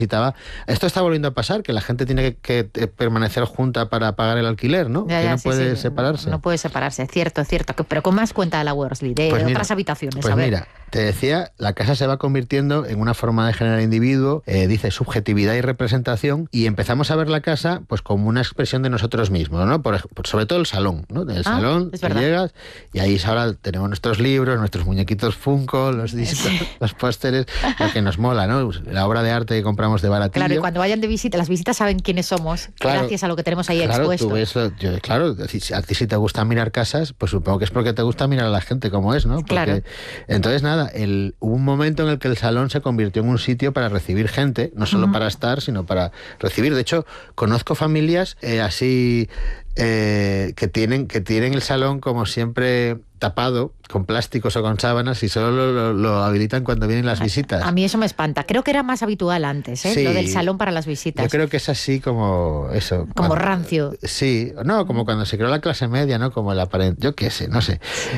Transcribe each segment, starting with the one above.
necesitaba. Esto está volviendo a pasar, que la gente tiene que permanecer junta para pagar el alquiler, ¿no? Ya, que no sí, puede sí. separarse. No puede separarse, cierto. Pero ¿cómo más cuenta la Worsley? De Pues otras habitaciones, pues a ver. mira, te decía, la casa se va convirtiendo en una forma de generar individuo, dice subjetividad y representación, y empezamos a ver la casa pues como una expresión de nosotros mismos, ¿no? Sobre todo el salón, ¿no? En el salón te llegas y ahí ahora tenemos nuestros libros, nuestros muñequitos Funko, los discos, los pósteres, lo que nos mola, ¿no? La obra de arte que compramos de baratillo. Claro, y cuando vayan de visita, las visitas saben quiénes somos, gracias a lo que tenemos ahí expuesto. Tú ves, claro, a ti si te gusta mirar casas, pues supongo que es porque te gusta mirar a la gente como es, ¿no? Porque, claro. Entonces, nada, hubo un momento en el que el salón se convirtió en un sitio para recibir gente, no solo para estar, sino para recibir. De hecho, conozco familias así que tienen el salón como siempre tapado con plásticos o con sábanas y solo lo habilitan cuando vienen las visitas. A mí eso me espanta. Creo que era más habitual antes, ¿eh? Sí, lo del salón para las visitas. Yo creo que es así como eso. Como rancio. Sí, no, como cuando se creó la clase media, ¿no? Como la yo qué sé, no sé.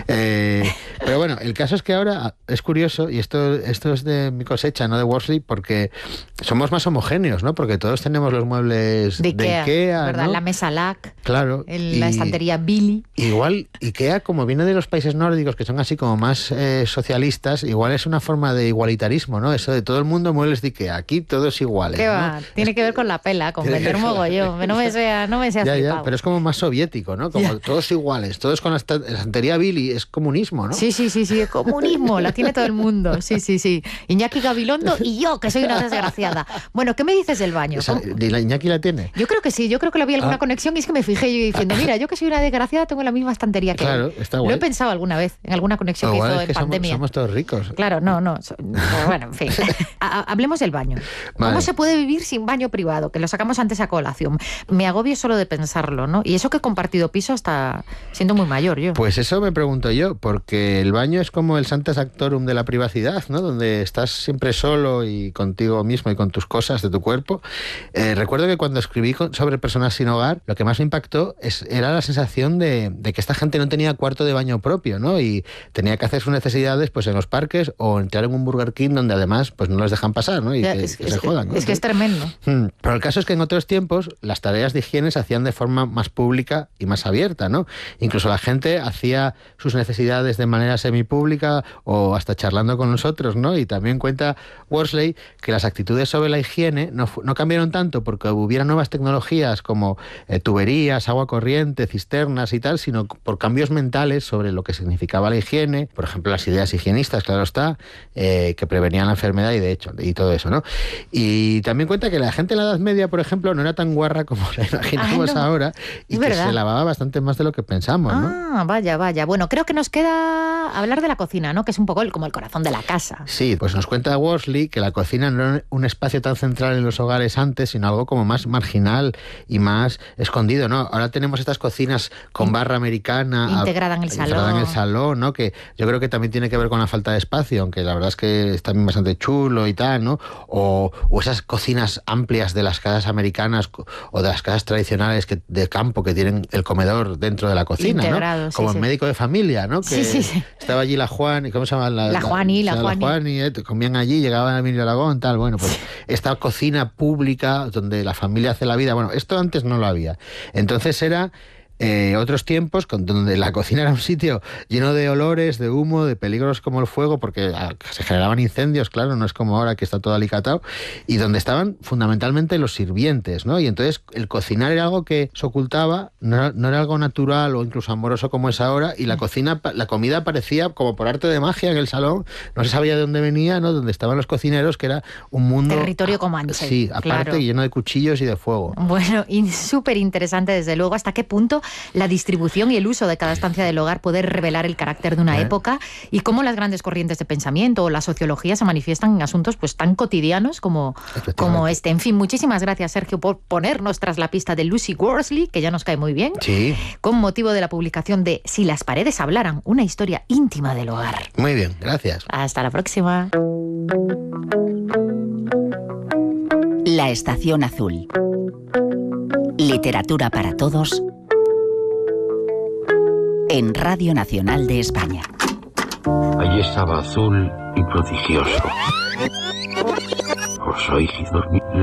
Pero bueno, el caso es que ahora es curioso, y esto es de mi cosecha, no de Worsley, porque somos más homogéneos, ¿no? Porque todos tenemos los muebles de Ikea, ¿verdad? ¿no? La mesa LAC. Claro. La estantería Billy. Igual, Ikea, como viene de los países nórdicos, que son así como más socialistas, igual es una forma de igualitarismo, ¿no? Eso de todo el mundo muebles de Ikea, aquí todos iguales. ¿Qué va? ¿No? Tiene que ver con la pela, con vender mogollón. No me sea ya, pero es como más soviético, ¿no? Como todos iguales, todos con la estantería Billy, es comunismo, ¿no? Sí, es comunismo, la tiene todo el mundo. Sí. Iñaki Gabilondo y yo, que soy una desgraciada. Bueno, ¿qué me dices del baño? ¿La Iñaki la tiene? Yo creo que sí, yo creo que le había alguna conexión y es que me fijé yo diciendo, mira, yo que soy una desgraciada tengo la misma estantería que él. Está guay. Lo he pensado alguna vez, en alguna conexión que hizo en pandemia. Somos todos ricos. Claro, no. Bueno, en fin. Hablemos del baño. ¿Cómo se puede vivir sin baño privado? Que lo sacamos antes a colación. Me agobio solo de pensarlo, ¿no? Y eso que he compartido piso hasta siendo muy mayor yo. Pues eso me pregunto yo, porque el baño es como el Sancta Sanctorum de la privacidad, ¿no? Donde estás siempre solo y contigo mismo y con tus cosas de tu cuerpo. Recuerdo que cuando escribí sobre personas sin hogar, lo que más me impactó era la sensación de que esta gente no tenía cuarto de baño propio, ¿no? Y tenía que hacer sus necesidades pues en los parques o entrar en un Burger King donde además pues no les dejan pasar, ¿no? Y que se jodan, ¿no? Es que es tremendo. Pero el caso es que en otros tiempos las tareas de higiene se hacían de forma más pública y más abierta, ¿no? Incluso la gente hacía sus necesidades de manera semipública o hasta charlando con nosotros, ¿no? Y también cuenta Worsley que las actitudes sobre la higiene no cambiaron tanto porque hubiera nuevas tecnologías como tuberías, agua corriente, cisternas y tal, sino por cambios mentales sobre lo que significaba la higiene, por ejemplo las ideas higienistas, claro está, que prevenían la enfermedad y todo eso, ¿no? Y también cuenta que la gente en la Edad Media, por ejemplo, no era tan guarra como la imaginamos ahora y que se lavaba bastante más de lo que pensamos, ¿no? Vaya. Bueno, creo que nos queda hablar de la cocina, ¿no? Que es un poco como el corazón de la casa. Sí, pues nos cuenta Worsley que la cocina no era un espacio tan central en los hogares antes, sino algo como más marginal y más escondido, ¿no? Ahora tenemos estas cocinas con barra americana integrada en el salón, ¿no? Que yo creo que también tiene que ver con la falta de espacio, aunque la verdad es que es también bastante chulo y tal, ¿no? O esas cocinas amplias de las casas americanas o de las casas tradicionales de campo que tienen el comedor dentro de la cocina, integrado, ¿no? Como en Médico de Familia, ¿no? Que estaba allí la Juani, ¿cómo se llama? La Juani, comían allí, llegaban a Emilio Aragón, tal, bueno, pues esta cocina pública donde la familia hace la vida, bueno, esto antes no lo había. Entonces era otros tiempos donde la cocina era un sitio lleno de olores, de humo, de peligros como el fuego, porque se generaban incendios, claro, no es como ahora que está todo alicatado, y donde estaban fundamentalmente los sirvientes, ¿no? Y entonces el cocinar era algo que se ocultaba, no era algo natural o incluso amoroso como es ahora, y la comida aparecía como por arte de magia en el salón, no se sabía de dónde venía, ¿no? Donde estaban los cocineros, que era un mundo... Territorio comanche. Sí, aparte, claro. Lleno de cuchillos y de fuego. Bueno, y súper interesante desde luego hasta qué punto la distribución y el uso de cada estancia del hogar puede revelar el carácter de una época y cómo las grandes corrientes de pensamiento o la sociología se manifiestan en asuntos pues tan cotidianos como este. En fin, muchísimas gracias, Sergio, por ponernos tras la pista de Lucy Worsley, que ya nos cae muy bien, con motivo de la publicación de Si las paredes hablaran, una historia íntima del hogar. Muy bien, gracias. Hasta la próxima. La Estación Azul. Literatura para todos en Radio Nacional de España. Allí estaba azul y prodigioso. oídos dormir.